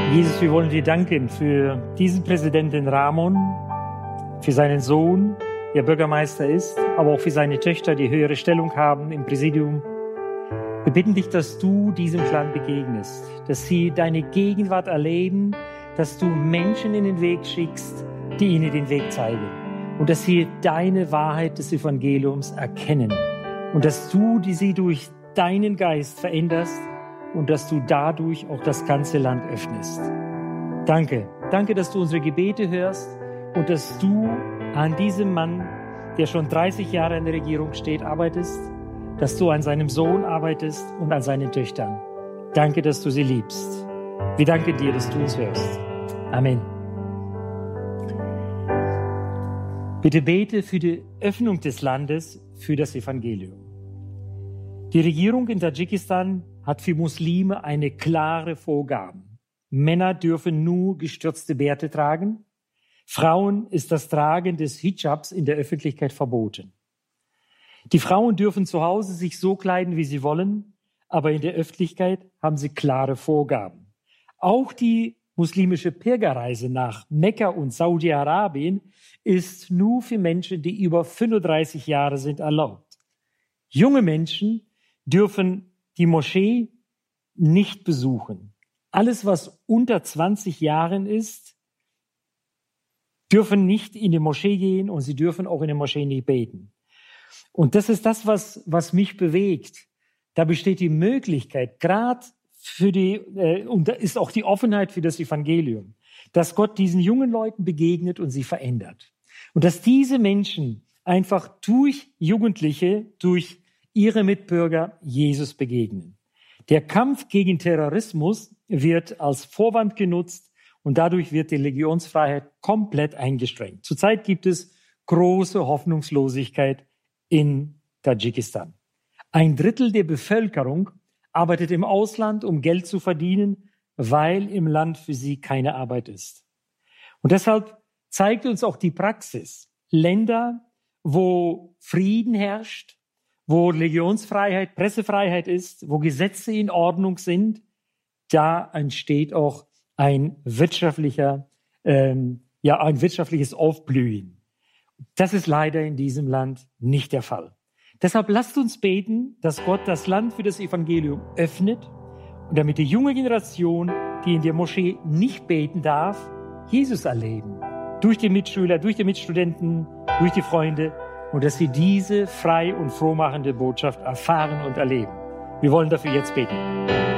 Jesus, wir wollen dir danken für diesen Präsidenten Ramon, für seinen Sohn, der Bürgermeister ist, aber auch für seine Töchter, die höhere Stellung haben im Präsidium. Wir bitten dich, dass du diesem Clan begegnest, dass sie deine Gegenwart erleben, dass du Menschen in den Weg schickst, die ihnen den Weg zeigen und dass sie deine Wahrheit des Evangeliums erkennen und dass du sie durch deinen Geist veränderst und dass du dadurch auch das ganze Land öffnest. Danke. Danke, dass du unsere Gebete hörst und dass du an diesem Mann, der schon 30 Jahre in der Regierung steht, arbeitest, dass du an seinem Sohn arbeitest und an seinen Töchtern. Danke, dass du sie liebst. Wir danken dir, dass du uns hörst. Amen. Bitte bete für die Öffnung des Landes für das Evangelium. Die Regierung in Tadschikistan hat für Muslime eine klare Vorgabe. Männer dürfen nur gestürzte Bärte tragen. Frauen ist das Tragen des Hijabs in der Öffentlichkeit verboten. Die Frauen dürfen zu Hause sich so kleiden, wie sie wollen, aber in der Öffentlichkeit haben sie klare Vorgaben. Auch die muslimische Pilgerreise nach Mekka und Saudi-Arabien ist nur für Menschen, die über 35 Jahre sind, erlaubt. Junge Menschen dürfen die Moschee nicht besuchen. Alles, was unter 20 Jahren ist, dürfen nicht in die Moschee gehen und sie dürfen auch in der Moschee nicht beten. Und das ist das, was mich bewegt. Da besteht die Möglichkeit, gerade und da ist auch die Offenheit für das Evangelium, dass Gott diesen jungen Leuten begegnet und sie verändert. Und dass diese Menschen einfach durch Jugendliche, durch ihre Mitbürger Jesus begegnen. Der Kampf gegen Terrorismus wird als Vorwand genutzt und dadurch wird die Religionsfreiheit komplett eingeschränkt. Zurzeit gibt es große Hoffnungslosigkeit in Tadschikistan. 1/3 der Bevölkerung arbeitet im Ausland, um Geld zu verdienen, weil im Land für sie keine Arbeit ist. Und deshalb zeigt uns auch die Praxis. Länder, wo Frieden herrscht, wo Religionsfreiheit, Pressefreiheit ist, wo Gesetze in Ordnung sind, da entsteht auch ein wirtschaftliches Aufblühen. Das ist leider in diesem Land nicht der Fall. Deshalb lasst uns beten, dass Gott das Land für das Evangelium öffnet und damit die junge Generation, die in der Moschee nicht beten darf, Jesus erleben. Durch die Mitschüler, durch die Mitstudenten, durch die Freunde und dass sie diese frei und frohmachende Botschaft erfahren und erleben. Wir wollen dafür jetzt beten.